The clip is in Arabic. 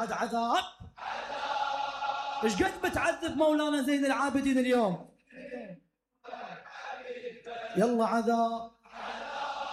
بعد عذاب. ايش قد بتعذب مولانا زين العابدين اليوم؟ يلا عذاب